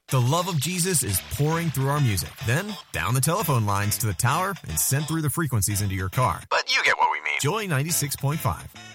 The love of Jesus is pouring through our music, then down the telephone lines to the tower and sent through the frequencies into your car. But you get what we mean. Joy 96.5.